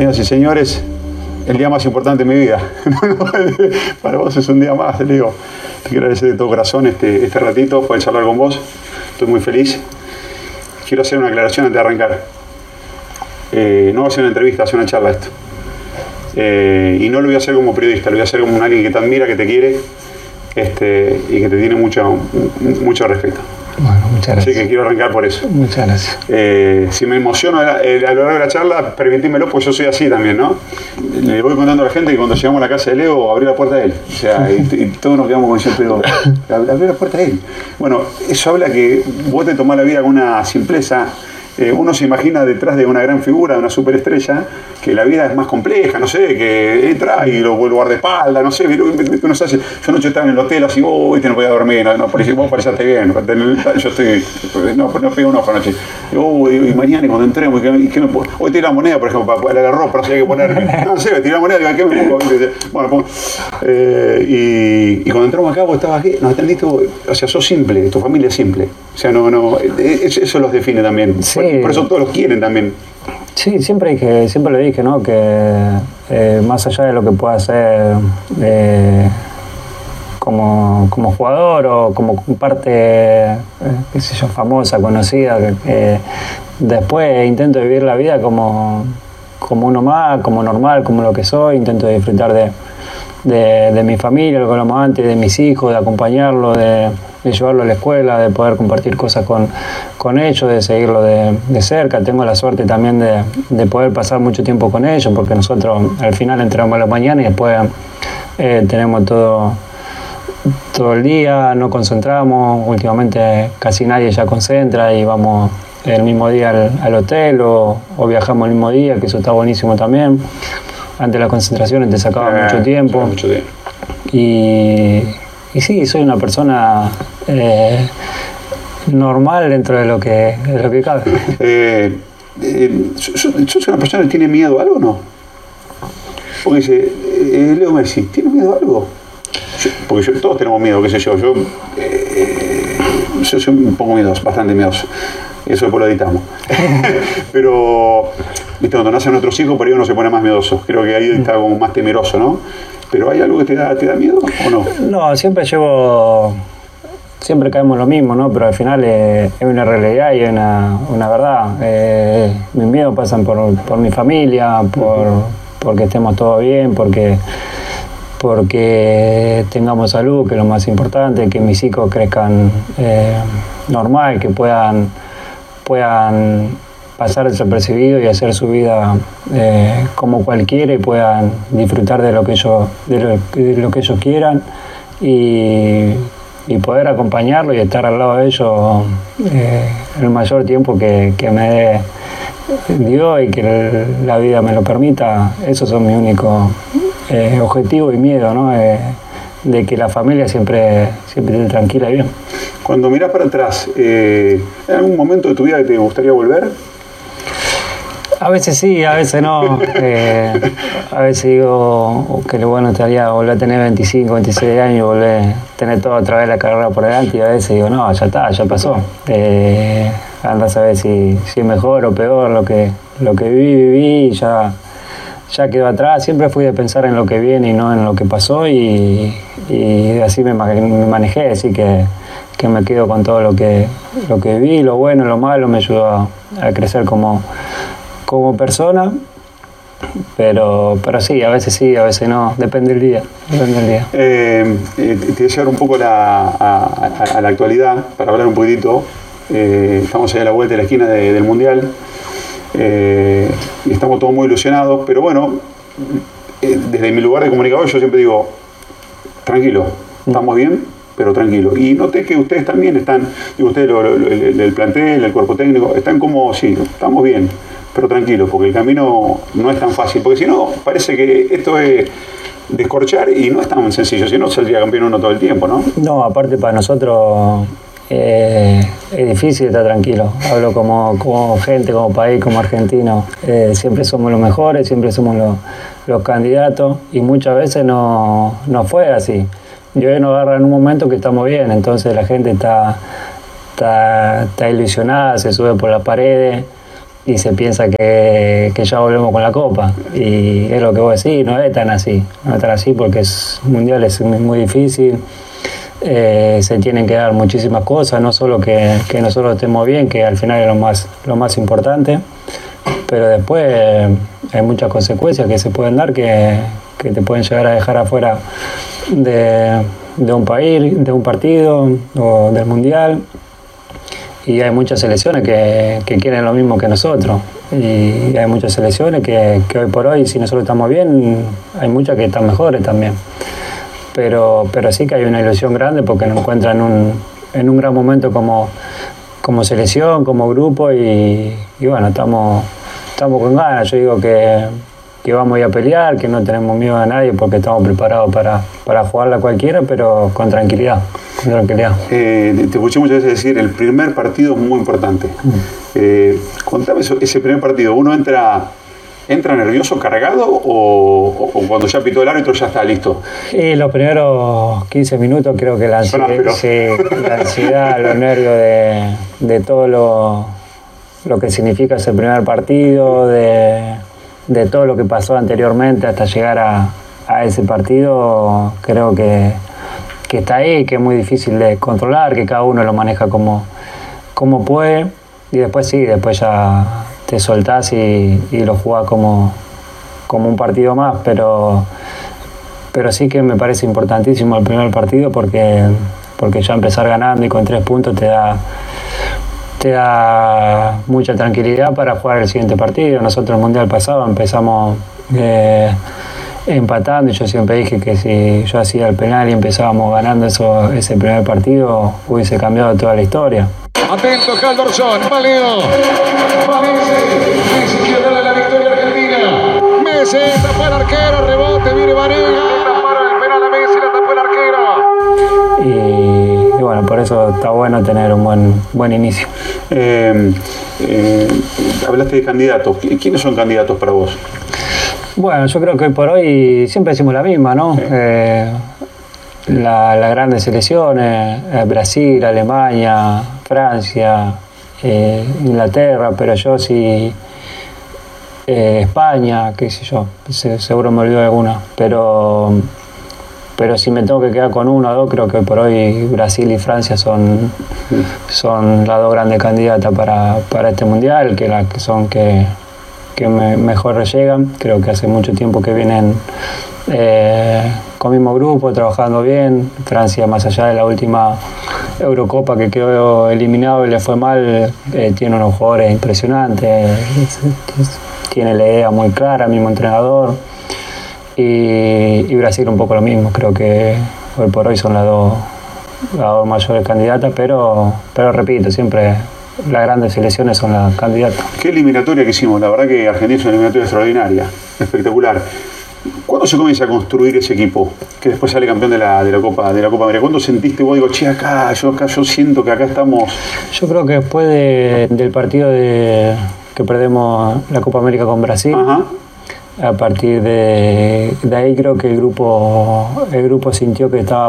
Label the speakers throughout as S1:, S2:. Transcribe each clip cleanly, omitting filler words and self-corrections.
S1: Señoras y señores, el día más importante de mi vida. Para vos es un día más, te digo. Te quiero agradecer de todo corazón este ratito, poder charlar con vos. Estoy muy feliz. Quiero hacer una aclaración antes de arrancar. No va a ser una entrevista, va a ser una charla esto. Y no lo voy a hacer como periodista, lo voy a hacer como alguien que te admira, que te quiere y que te tiene mucho respeto.
S2: Bueno, muchas gracias.
S1: Así que quiero arrancar por eso.
S2: Muchas gracias.
S1: Si me emociono a lo largo de la charla, permitímelo, pues yo soy así también, ¿no? Le voy contando a la gente que cuando llegamos a la casa de Leo, abrió la puerta a él. O sea, y todos nos quedamos con eso, pero abrió la puerta a él. Bueno, eso habla que vos te tomás la vida con una simpleza. Uno se imagina detrás de una gran figura, de una superestrella, que la vida es más compleja, no sé, que entra y lo guardaespaldas, no sé, uno se hace. Yo anoche estaba en el hotel así, viste, no podía dormir, vos pareciste bien, yo estoy, no pegué un ojo anoche. Y mañana cuando entremos, ¿qué me pongo? Hoy tiré la moneda, por ejemplo, para la ropa, no sé qué poner, no sé, tiré la moneda, ¿qué me pongo? Bueno, y cuando entramos acá, vos estabas aquí, nos atendiste, o sea, sos simple, tu familia es simple, o sea, eso los define también.
S2: Sí.
S1: Por eso todos los quieren también.
S2: Sí, siempre lo dije, ¿no? Que más allá de lo que pueda hacer como jugador o como parte, qué sé yo, famosa, conocida, después intento vivir la vida como uno más, como normal, como lo que soy, intento disfrutar de mi familia, lo que hablamos antes, de mis hijos, de acompañarlo, de llevarlo a la escuela, de poder compartir cosas con ellos, de seguirlo de cerca. Tengo la suerte también de poder pasar mucho tiempo con ellos, porque nosotros al final entrenamos a la mañana y después tenemos todo el día, no concentramos. Últimamente casi nadie ya concentra y vamos el mismo día al hotel o viajamos el mismo día, que eso está buenísimo también. Antes las concentraciones te sacaba mucho tiempo. Y sí, soy una persona normal dentro de lo que cabe.
S1: ¿Sos una persona que tiene miedo a algo o no? Porque dice, Leo Messi, ¿tiene miedo a algo? Todos tenemos miedo, qué sé yo. Yo soy un poco miedoso, bastante miedoso. Eso después lo editamos. Pero, ¿viste? Cuando nacen nuestros hijos, por ahí uno se pone más miedoso. Creo que ahí está como más temeroso, ¿no? ¿Pero hay algo que te da miedo o no? No,
S2: siempre caemos en lo mismo, ¿no? Pero al final es una realidad y es una verdad. Mis miedos pasan por mi familia, porque estemos todos bien, porque tengamos salud, que es lo más importante, que mis hijos crezcan normal, que puedan pasar desapercibidos y hacer su vida como cualquiera y puedan disfrutar de lo que ellos quieran y poder acompañarlo y estar al lado de ellos el mayor tiempo que me dé Dios y que la vida me lo permita. Esos son mis únicos objetivos y miedo, ¿no? De que la familia siempre esté tranquila y bien.
S1: Cuando mirás para atrás, ¿hay algún momento de tu vida que te gustaría volver?
S2: A veces sí, a veces no. A veces digo que lo bueno estaría volver a tener 25, 26 años y volver a tener todo otra vez la carrera por delante, y a veces digo, no, ya está, ya pasó. Andás a ver si es mejor o peor lo que viví y ya quedó atrás. Siempre fui de pensar en lo que viene y no en lo que pasó y así me manejé, así que me quedo con todo lo que viví, lo bueno, lo malo, me ayudó a crecer como persona, pero sí, a veces no, depende del día.
S1: Te voy a llevar un poco a la actualidad, para hablar un poquitito. Estamos ahí a la vuelta de la esquina del Mundial. Y estamos todos muy ilusionados, pero bueno, desde mi lugar de comunicador yo siempre digo, tranquilo, estamos bien, pero tranquilo. Y noté que ustedes también están, ustedes el plantel, el cuerpo técnico, están como, sí, estamos bien, pero tranquilo, porque el camino no es tan fácil, porque si no, parece que esto es descorchar y no es tan sencillo, si no saldría campeón uno todo el tiempo, ¿no?
S2: No, aparte para nosotros es difícil estar tranquilo. Hablo como gente, como país, como argentino. Siempre somos los mejores, siempre somos los candidatos y muchas veces no fue así. Y hoy nos agarra en un momento que estamos bien, entonces la gente está ilusionada, se sube por las paredes y se piensa que ya volvemos con la Copa. Y es lo que vos decís, no es tan así. No es tan así porque un mundial es muy difícil. Se tienen que dar muchísimas cosas, no solo que nosotros estemos bien, que al final es lo más importante, pero después hay muchas consecuencias que se pueden dar que te pueden llegar a dejar afuera de un país, de un partido o del mundial. Y hay muchas selecciones que quieren lo mismo que nosotros. Y hay muchas selecciones que hoy por hoy, si nosotros estamos bien, hay muchas que están mejores también. Pero sí que hay una ilusión grande porque nos encuentran en un gran momento como selección, como grupo y bueno, estamos con ganas. Yo digo que vamos a ir a pelear, que no tenemos miedo a nadie porque estamos preparados para jugarla cualquiera, pero con tranquilidad.
S1: Te escuché muchas veces decir, el primer partido es muy importante. Contame ese primer partido, ¿uno entra nervioso, cargado o cuando ya pitó el árbitro ya está listo?
S2: Y los primeros 15 minutos creo que la ansiedad, los nervios de todo lo que significa ese primer partido, de todo lo que pasó anteriormente hasta llegar a ese partido, creo que está ahí, que es muy difícil de controlar, que cada uno lo maneja como puede y después ya te soltás y lo jugás como un partido más, pero sí que me parece importantísimo el primer partido porque ya empezar ganando y con 3 puntos te da mucha tranquilidad para jugar el siguiente partido. Nosotros el mundial pasado empezamos empatando y yo siempre dije que si yo hacía el penal y empezábamos ganando ese primer partido hubiese cambiado toda la historia.
S3: Atento Calderson, Valeo, Messi quiere darle la victoria a Argentina. Messi tapó el arquero, rebote, viene Vanega, para el penal a Messi, la tapó el arquero.
S2: Y bueno, por eso está bueno tener un buen inicio.
S1: Hablaste de candidatos. ¿Quiénes son candidatos para vos?
S2: Bueno, yo creo que hoy por hoy siempre decimos la misma, ¿no? Las grandes selecciones, Brasil, Alemania, Francia, Inglaterra, pero yo sí, España, qué sé yo, seguro me olvido de alguna, pero si me tengo que quedar con uno o dos, creo que hoy por hoy Brasil y Francia son las dos grandes candidatas para este mundial, que mejor llegan. Creo que hace mucho tiempo que vienen con el mismo grupo, trabajando bien. Francia, más allá de la última Eurocopa que quedó eliminado y le fue mal, tiene unos jugadores impresionantes, tiene la idea muy clara, mismo entrenador. Y Brasil un poco lo mismo. Creo que hoy por hoy son las dos mayores candidatas, pero repito, siempre las grandes selecciones son las candidatas.
S1: Qué eliminatoria que hicimos, la verdad que Argentina es una eliminatoria extraordinaria, espectacular. ¿Cuándo se comienza a construir ese equipo que después sale campeón de la Copa América? ¿Cuándo sentiste vos, digo, che, yo siento que acá estamos?
S2: Yo creo que después del partido que perdemos la Copa América con Brasil.
S1: Ajá.
S2: A partir de ahí creo que el grupo sintió que estaba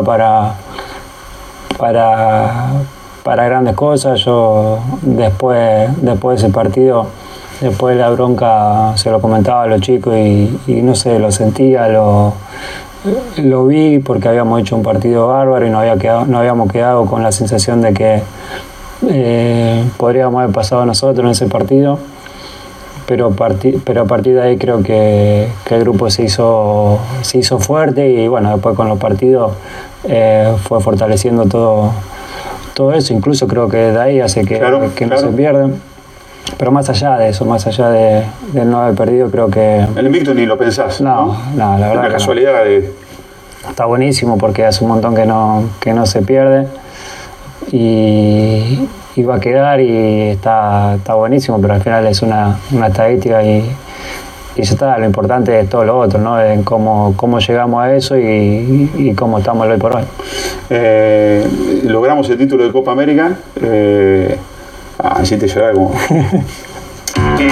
S2: para grandes cosas. Yo después de ese partido, después de la bronca, se lo comentaba a los chicos y no sé, lo sentía, lo vi porque habíamos hecho un partido bárbaro y no habíamos quedado con la sensación de que podríamos haber pasado nosotros en ese partido. Pero a partir de ahí creo que el grupo se hizo fuerte y bueno, después con los partidos fue fortaleciendo todo eso. Incluso creo que de ahí hace que no se pierden. Pero más allá de eso, más allá de no haber perdido, creo que...
S1: El invicto ni lo pensás, ¿no?
S2: No, la verdad
S1: la casualidad
S2: no. Está buenísimo porque hace un montón que no se pierde y va a quedar y está buenísimo, pero al final es una estadística y ya está. Lo importante es todo lo otro, ¿no? En cómo llegamos a eso y cómo estamos hoy por hoy.
S1: Logramos el título de Copa América. Hiciste llorar como...